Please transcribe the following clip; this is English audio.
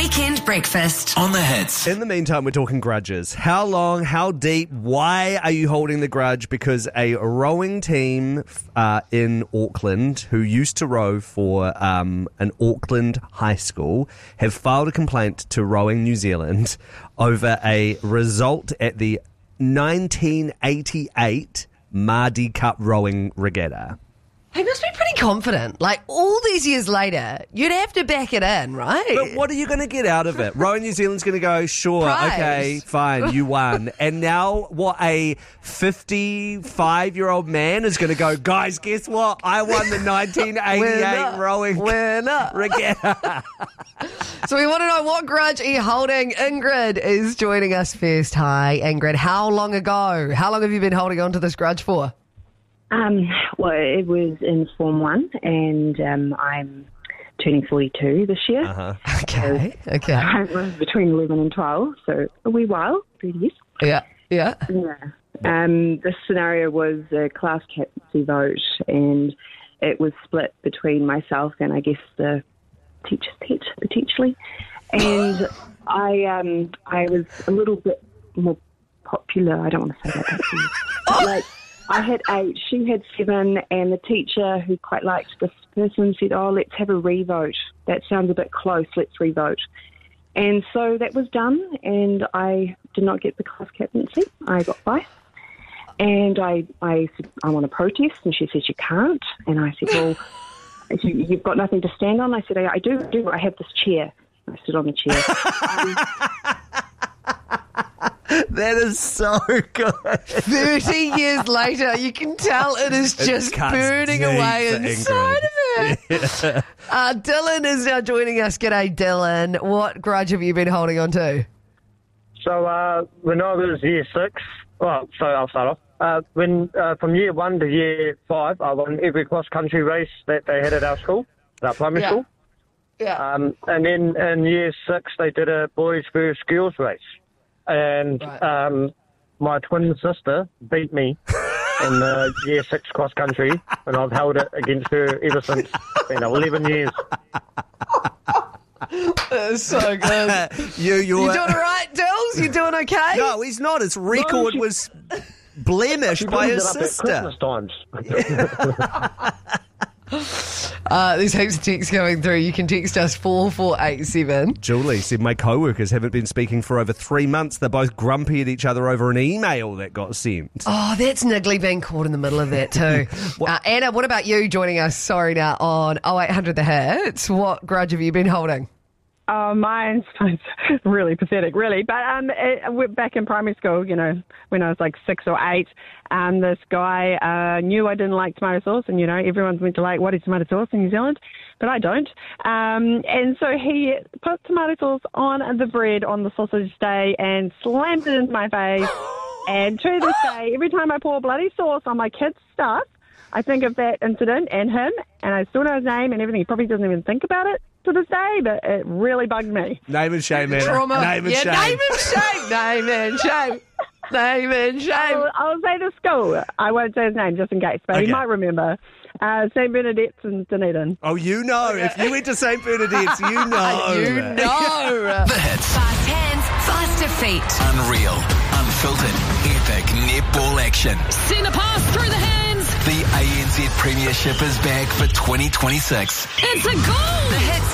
Weekend Breakfast on the Hits. In the meantime, we're talking grudges. How long, how deep, why are you holding the grudge? Because a rowing team in Auckland, who used to row for an Auckland high school, have filed a complaint to Rowing New Zealand over a result at the 1988 Mardi Cup rowing regatta. He must be pretty confident. Like, all these years later, you'd have to back it in, right? But what are you going to get out of it? Rowing New Zealand's going to go, sure, Prize. okay, fine, you won. And now, what, a 55-year-old man is going to go, guys, guess what? I won the 1988 rowing regatta. So we want to know, what grudge are you holding? Ingrid is joining us first. Hi, Ingrid. How long ago? How long have you been holding on to this grudge for? Well, it was in Form 1, and I'm turning 42 this year. Okay. I was between 11 and 12, so a wee while, 3 years. Yeah. This scenario was a class captaincy vote, and it was split between myself and I guess the teacher's pet, potentially. And I was a little bit more popular. I don't want to say that. But like, I had 8, she had 7, and the teacher, who quite liked this person, said, let's have a re-vote. That sounds a bit close, let's re-vote. And so that was done, and I did not get the class captaincy. I got 5. And I said, I want to protest, and she said, you can't. And I said, well, you've got nothing to stand on? I said, I do. I have this chair. I stood on the chair. That is so good. 30 years later, you can tell it is just burning away inside of it. Dylan is now joining us. G'day, Dylan. What grudge have you been holding on to? So when I was year 6, I'll start off. From year 1 to year 5, I won every cross-country race that they had at our school, our primary school. Yeah. And then in year 6, they did a boys versus girls race. And my twin sister beat me in the year 6 cross country, and I've held it against her ever since. It's been 11 years. That's so good. You doing all right, Dills? You doing okay? No, he's not. His record was blemished by his sister. At Christmas times. There's heaps of texts coming through. You can text us 4487. Julie said, my co-workers haven't been speaking for over 3 months. They're both grumpy at each other over an email that got sent. Oh, that's niggly being caught in the middle of that too. Anna, what about you joining us, now, on 0800 The Hits? What grudge have you been holding? Mine's really pathetic, really. But we're back in primary school, when I was like 6 or 8, this guy knew I didn't like tomato sauce, and, everyone's meant to like, what is tomato sauce in New Zealand? But I don't. And so he put tomato sauce on the bread on the sausage day and slammed it into my face. And to this day, every time I pour bloody sauce on my kids' stuff, I think of that incident and him, and I still know his name and everything. He probably doesn't even think about it to this day, but it really bugged me. Name and shame, Anna. Trauma. Name and shame. Name and shame. Name and shame. Name and shame. I'll say the school. I won't say his name just in case, but he might remember. St. Bernadette's in Dunedin. Oh, you know. Okay. If you went to St. Bernadette's, you know. You know. The Hits. Fast hands, faster feet. Unreal, unfiltered, epic netball action. Send a pass through the hands. The ANZ Premiership is back for 2026. It's a goal. The Hits